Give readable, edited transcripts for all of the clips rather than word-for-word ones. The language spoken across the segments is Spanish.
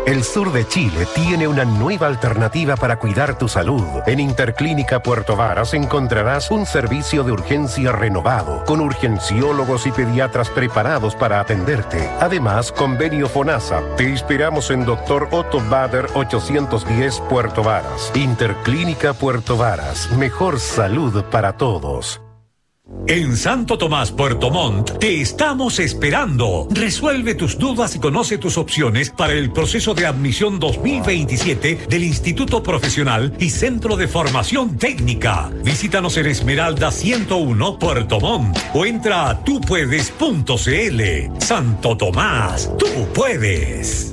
El sur de Chile tiene una nueva alternativa para cuidar tu salud. En Interclínica Puerto Varas encontrarás un servicio de urgencia renovado, con urgenciólogos y pediatras preparados para atenderte. Además, convenio FONASA. Te esperamos en Dr. Otto Bader 810 Puerto Varas. Interclínica Puerto Varas. Mejor salud para todos. En Santo Tomás, Puerto Montt, te estamos esperando. Resuelve tus dudas y conoce tus opciones para el proceso de admisión 2027 del Instituto Profesional y Centro de Formación Técnica. Visítanos en Esmeralda 101, Puerto Montt, o entra a tupuedes.cl. Santo Tomás, tú puedes.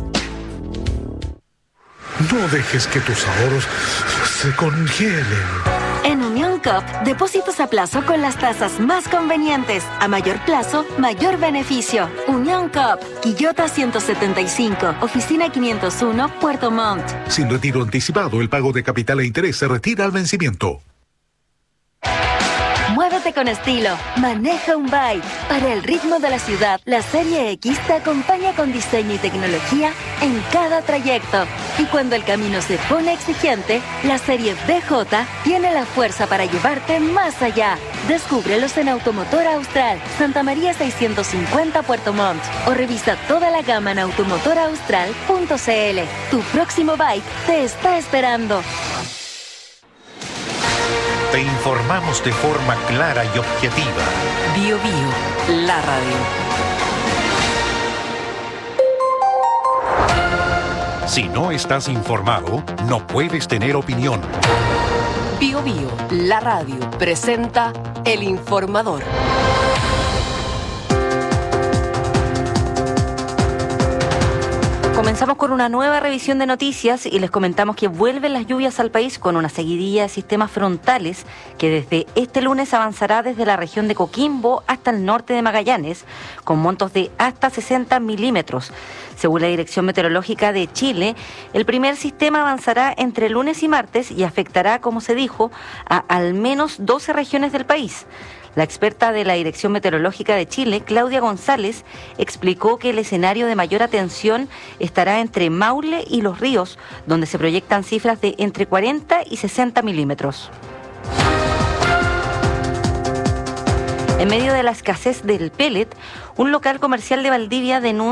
No dejes que tus ahorros se congelen. En Unión COP, depósitos a plazo con las tasas más convenientes. A mayor plazo, mayor beneficio. Unión COP, Quillota 175, Oficina 501, Puerto Montt. Sin retiro anticipado, el pago de capital e interés se retira al vencimiento. Muévete con estilo. Maneja un bike. Para el ritmo de la ciudad, la Serie X te acompaña con diseño y tecnología en cada trayecto. Y cuando el camino se pone exigente, la Serie BJ tiene la fuerza para llevarte más allá. Descúbrelos en Automotor Austral, Santa María 650 Puerto Montt. O revisa toda la gama en automotoraustral.cl. Tu próximo bike te está esperando. Te informamos de forma clara y objetiva. Bio Bio, la radio. Si no estás informado, no puedes tener opinión. Bio Bio, la radio, presenta El Informador. Comenzamos con una nueva revisión de noticias y les comentamos que vuelven las lluvias al país con una seguidilla de sistemas frontales que desde este lunes avanzará desde la región de Coquimbo hasta el norte de Magallanes, con montos de hasta 60 milímetros. Según la Dirección Meteorológica de Chile, el primer sistema avanzará entre lunes y martes y afectará, como se dijo, a al menos 12 regiones del país. La experta de la Dirección Meteorológica de Chile, Claudia González, explicó que el escenario de mayor atención estará entre Maule y Los Ríos, donde se proyectan cifras de entre 40 y 60 milímetros. En medio de la escasez del pellet, un local comercial de Valdivia denuncia